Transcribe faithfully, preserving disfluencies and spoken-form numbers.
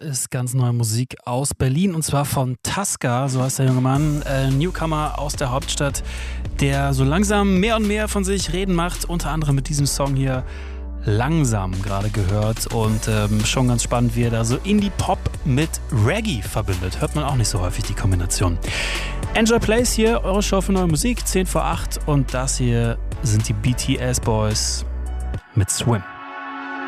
ist ganz neue Musik aus Berlin und zwar von Taska, so heißt der junge Mann, äh, Newcomer aus der Hauptstadt, der so langsam mehr und mehr von sich reden macht, unter anderem mit diesem Song hier Langsam gerade gehört und ähm, schon ganz spannend, wie er da so Indie-Pop mit Reggae verbindet. Hört man auch nicht so häufig die Kombination. Enjoy Plays hier, eure Show für neue Musik, zehn vor acht und das hier sind die B T S Boys mit Swim.